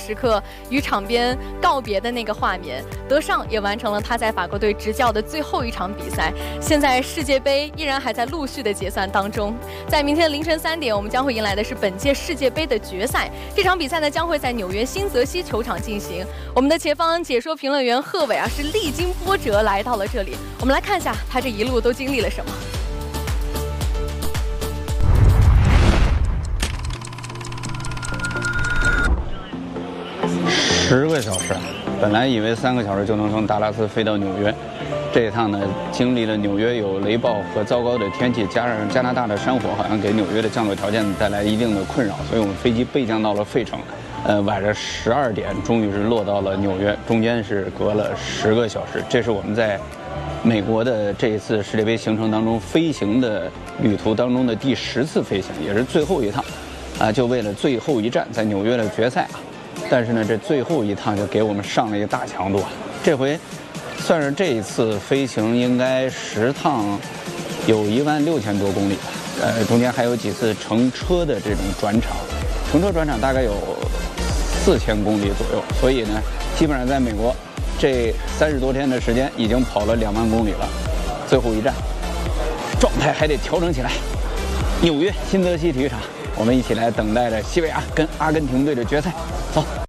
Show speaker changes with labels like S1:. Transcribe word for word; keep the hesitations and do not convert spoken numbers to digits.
S1: 时刻与场边告别的那个画面。德尚也完成了他在法国队执教的最后一场比赛。现在世界杯依然还在陆续的结算当中，在明天凌晨三点，我们将会迎来的是本届世界杯的决赛。这场比赛呢，将会在纽约新泽西球场进行。我们的前方解说评论员贺伟啊，是历经波折来到了这里。我们来看一下他这一路都经历了什么。
S2: 十个小时，本来以为三个小时就能从达拉斯飞到纽约，这一趟呢，经历了纽约有雷暴和糟糕的天气，加上加拿大的山火，好像给纽约的降落条件带来一定的困扰，所以我们飞机备降到了费城。呃，晚上十二点终于是落到了纽约，中间是隔了十个小时。这是我们在美国的这一次世界杯行程当中飞行的旅途当中的第十次飞行，也是最后一趟，啊，就为了最后一站在纽约的决赛啊。但是呢，这最后一趟就给我们上了一个大强度啊！这回算是这一次飞行应该十趟，有一万六千多公里吧。呃，中间还有几次乘车的这种转场，乘车转场大概有四千公里左右。所以呢，基本上在美国这三十多天的时间，已经跑了两万公里了。最后一站，状态还得调整起来。纽约新泽西体育场，我们一起来等待着西班牙跟阿根廷队的决赛。走。